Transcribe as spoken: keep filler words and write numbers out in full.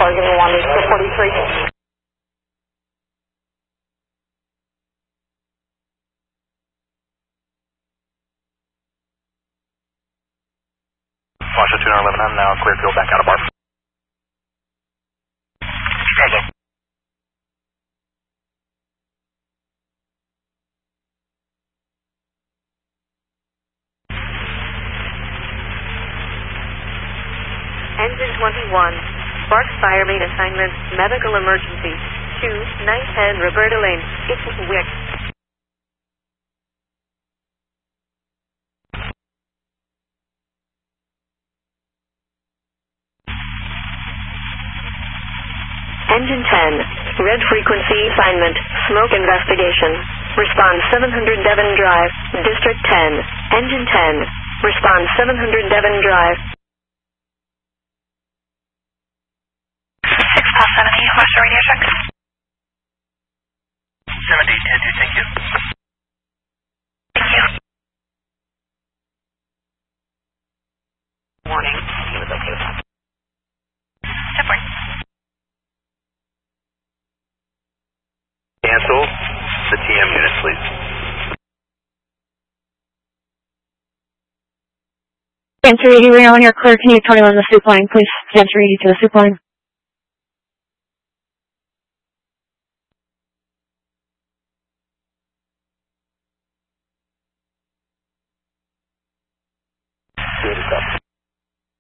car, give me one, eight forty-three. Foster two nine eleven, I'm now clear field back out of bar. Chicago. Engine twenty-one, Spark Fire Main Assignment, Medical Emergency, two nine ten Roberta Lane, Ipswich. Engine ten, Red Frequency Assignment, Smoke Investigation. Respond seven hundred Devon Drive, District ten. Engine ten, respond seven hundred Devon Drive. six past seventy, Western radio check. seventy, ten two, thank you. Thank you. Morning. He was okay with that. Step one. Cancel the T M unit, please. Answer eighty, we're on your clear. Can you turn on the soup line, please? Answer eighty to the soup line.